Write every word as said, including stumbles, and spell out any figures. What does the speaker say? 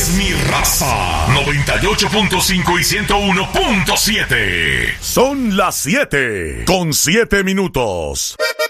es mi raza. noventa y ocho punto cinco y ciento uno punto siete. Son las siete con siete minutos.